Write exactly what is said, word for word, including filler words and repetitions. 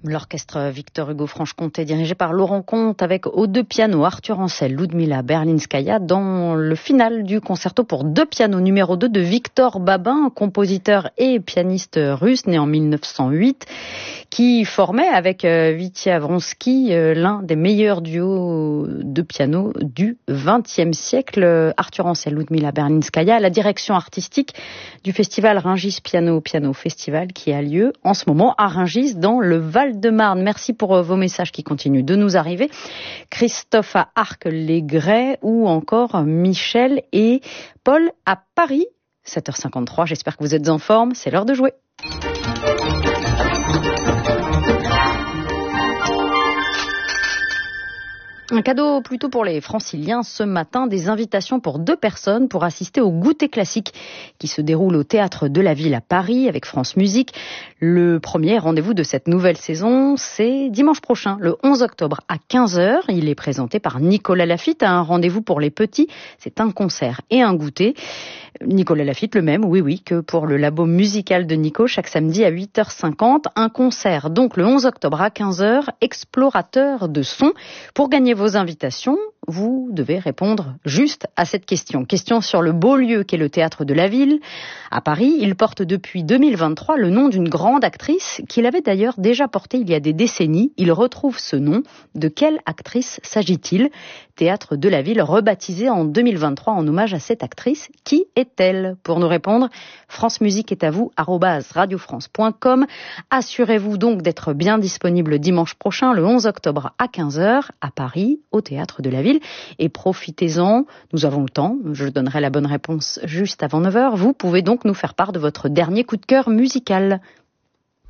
L'orchestre Victor Hugo Franche-Comté dirigé par Laurent Comte avec aux deux pianos Arthur Ancel, Ludmila Berlinskaya dans le final du concerto pour deux pianos numéro deux de Victor Babin, compositeur et pianiste russe né en mille neuf cent huit, qui formait avec Vitya Vronsky l'un des meilleurs duos de piano du vingtième siècle. Arthur Ancel, Ludmila Berlinskaya à la direction artistique du festival Rungis Piano Piano Festival qui a lieu en ce moment à Rungis dans le Val-de-Marne. Merci pour vos messages qui continuent de nous arriver. Christophe à Arc-les-Grais ou encore Michel et Paul à Paris. sept heures cinquante-trois, j'espère que vous êtes en forme. C'est l'heure de jouer. Un cadeau plutôt pour les franciliens ce matin, des invitations pour deux personnes pour assister au goûter classique qui se déroule au Théâtre de la Ville à Paris avec France Musique. Le premier rendez-vous de cette nouvelle saison, c'est dimanche prochain, le onze octobre à quinze heures. Il est présenté par Nicolas Laffitte, un rendez-vous pour les petits. C'est un concert et un goûter. Nicolas Laffitte, le même, oui, oui, que pour le labo musical de Nico, chaque samedi à huit heures cinquante. Un concert, donc le onze octobre à quinze heures, explorateur de son. Pour gagner vos invitations, vous devez répondre juste à cette question. Question sur le beau lieu qu'est le Théâtre de la Ville. À Paris, il porte depuis deux mille vingt-trois le nom d'une grande actrice qu'il avait d'ailleurs déjà porté il y a des décennies. Il retrouve ce nom. De quelle actrice s'agit-il ? Théâtre de la Ville, rebaptisé en deux mille vingt-trois en hommage à cette actrice. Qui est-elle ? Pour nous répondre, France Musique est à vous, arobase radiofrance point com. Assurez-vous donc d'être bien disponible dimanche prochain, le onze octobre à quinze heures, à Paris, au Théâtre de la Ville. Et profitez-en, nous avons le temps, je donnerai la bonne réponse juste avant neuf heures. Vous pouvez donc nous faire part de votre dernier coup de cœur musical.